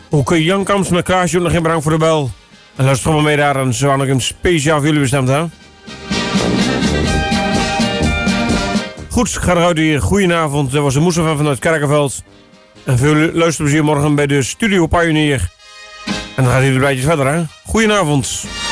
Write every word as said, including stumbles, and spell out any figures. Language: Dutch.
Oké, Jan Kamps met Klaasje, nog geen bedankt voor de bel. En luister gewoon mee daar, en ze waren nog een speciaal voor jullie bestemd, hè? Goed, ik ga eruit hier. Goedenavond, dat was de Moeser van vanuit Kerkenveld. En veel luisterplezier morgen bij de Studio Pioneer. En dan gaat hij de blijtjes verder, hè? Goedenavond.